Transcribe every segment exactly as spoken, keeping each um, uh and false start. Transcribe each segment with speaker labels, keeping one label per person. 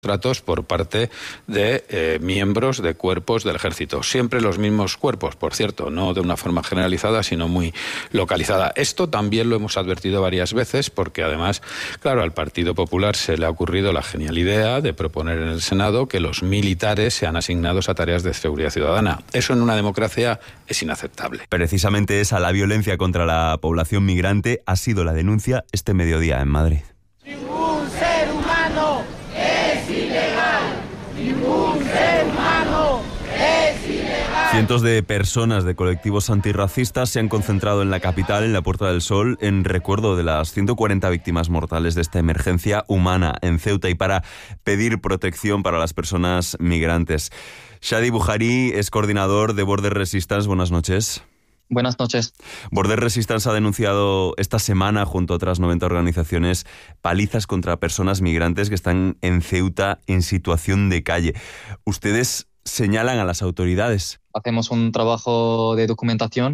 Speaker 1: tratos por parte de eh, miembros de cuerpos del ejército. Siempre los mismos cuerpos, por cierto, no de una forma generalizada, sino muy localizada. Esto también lo hemos advertido varias veces porque además, claro, al Partido Popular se le ha ocurrido la genial idea de proponer en el Senado que los militares sean asignados a tareas de seguridad ciudadana. Eso en una democracia es inaceptable.
Speaker 2: Precisamente esa, la violencia contra la población migrante, ha sido la denuncia este mediodía en Madrid.
Speaker 3: Ningún ser humano es ilegal. Ningún ser humano es ilegal.
Speaker 2: Cientos de personas de colectivos antirracistas se han concentrado en la capital, en la Puerta del Sol, en recuerdo de las ciento cuarenta víctimas mortales de esta emergencia humana en Ceuta y para pedir protección para las personas migrantes. Shadi Buhari es coordinador de Border Resistance. Buenas noches.
Speaker 4: Buenas noches.
Speaker 2: Border Resistance ha denunciado esta semana, junto a otras noventa organizaciones, palizas contra personas migrantes que están en Ceuta en situación de calle. Ustedes señalan a las autoridades.
Speaker 4: Hacemos un trabajo de documentación,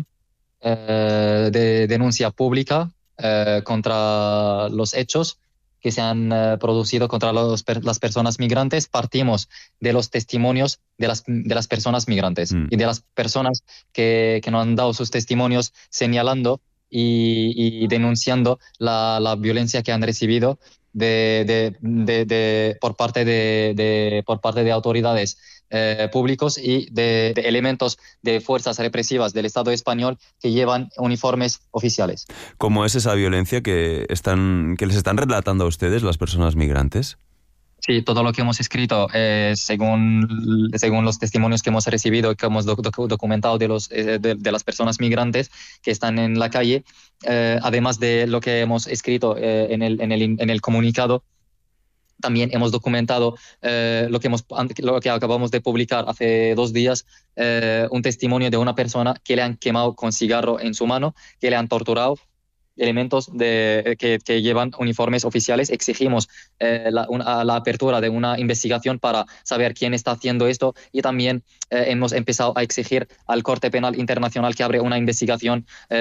Speaker 4: eh, de denuncia pública eh, contra los hechos que se han eh, producido contra los, las personas migrantes. Partimos de los testimonios de las, de las personas migrantes mm. y de las personas que, que nos han dado sus testimonios señalando y, y denunciando la, la violencia que han recibido de, de, de, de, por, parte de, de, por parte de autoridades eh, públicos y de, de elementos de fuerzas represivas del Estado español que llevan uniformes oficiales.
Speaker 2: ¿Cómo es esa violencia que, están, que les están relatando a ustedes las personas migrantes?
Speaker 4: Sí, todo lo que hemos escrito eh, según, según los testimonios que hemos recibido y que hemos doc- documentado de, los, eh, de, de las personas migrantes que están en la calle, eh, además de lo que hemos escrito eh, en, el, en, el, en el comunicado, también hemos documentado eh, lo, que hemos, lo que acabamos de publicar hace dos días, eh, un testimonio de una persona que le han quemado con cigarro en su mano, que le han torturado, elementos de, que, que llevan uniformes oficiales. Exigimos eh, la, una, la apertura de una investigación para saber quién está haciendo esto y también eh, hemos empezado a exigir al Corte Penal Internacional que abra una investigación,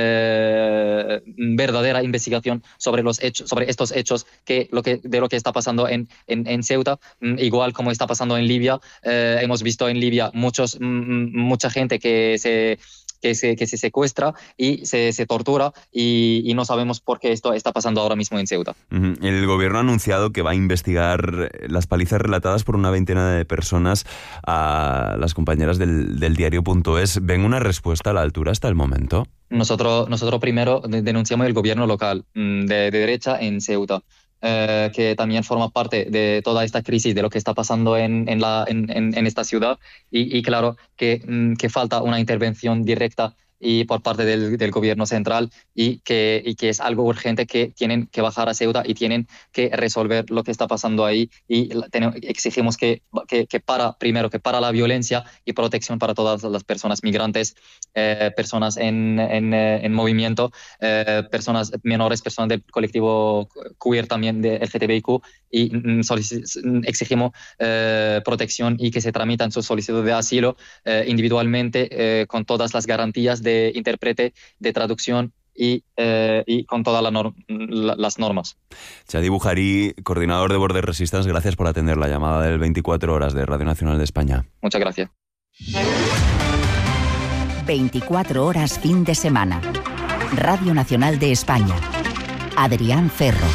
Speaker 4: eh, verdadera investigación sobre los hechos, sobre estos hechos que, lo que, de lo que está pasando en, en, en Ceuta, igual como está pasando en Libia. Eh, hemos visto en Libia muchos, m- mucha gente que se... Que se, que se secuestra y se, se tortura y, y no sabemos por qué esto está pasando ahora mismo en Ceuta.
Speaker 2: Uh-huh. El gobierno ha anunciado que va a investigar las palizas relatadas por una veintena de personas a las compañeras del, del diario.es. ¿Ven una respuesta a la altura hasta el momento?
Speaker 4: Nosotros, nosotros primero denunciamos el gobierno local de, de derecha en Ceuta. Eh, que también forma parte de toda esta crisis de lo que está pasando en, en, la, en, en, en esta ciudad y, y claro que, que falta una intervención directa y por parte del, del gobierno central y que, y que es algo urgente, que tienen que bajar a Ceuta y tienen que resolver lo que está pasando ahí y tenemos, exigimos que, que, que para, primero, que para la violencia y protección para todas las personas migrantes, eh, personas en, en, en movimiento, eh, personas menores, personas del colectivo queer también de L G T B I Q y mm, solic- exigimos eh, protección y que se tramitan sus solicitudes de asilo eh, individualmente eh, con todas las garantías de intérprete, de traducción y, eh, y con todas la norm- la, las normas.
Speaker 2: Shadi Buhari, coordinador de Border Resistance, gracias por atender la llamada del veinticuatro horas de Radio Nacional de España.
Speaker 4: Muchas gracias.
Speaker 5: veinticuatro horas fin de semana. Radio Nacional de España. Adrián Ferro.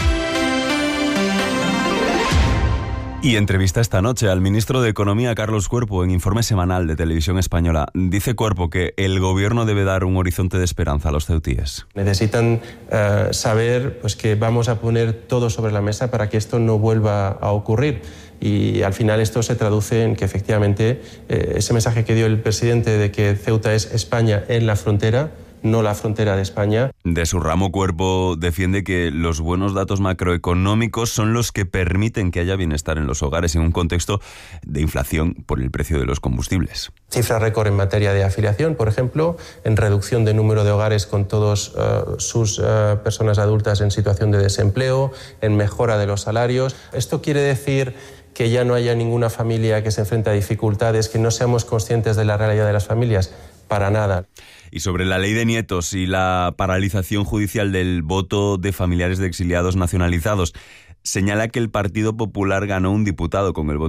Speaker 2: Y entrevista esta noche al ministro de Economía, Carlos Cuerpo, en Informe Semanal de Televisión Española. Dice Cuerpo que el gobierno debe dar un horizonte de esperanza a los ceutíes.
Speaker 6: Necesitan uh, saber pues, que vamos a poner todo sobre la mesa para que esto no vuelva a ocurrir. Y al final esto se traduce en que efectivamente eh, ese mensaje que dio el presidente de que Ceuta es España en la frontera, no la frontera de España.
Speaker 2: De su ramo, Cuerpo defiende que los buenos datos macroeconómicos son los que permiten que haya bienestar en los hogares en un contexto de inflación por el precio de los combustibles.
Speaker 6: Cifra récord en materia de afiliación, por ejemplo, en reducción de número de hogares con todas uh, sus uh, personas adultas en situación de desempleo, en mejora de los salarios. Esto quiere decir que ya no haya ninguna familia que se enfrente a dificultades, que no seamos conscientes de la realidad de las familias. Para nada.
Speaker 2: Y sobre la ley de nietos y la paralización judicial del voto de familiares de exiliados nacionalizados, señala que el Partido Popular ganó un diputado con el voto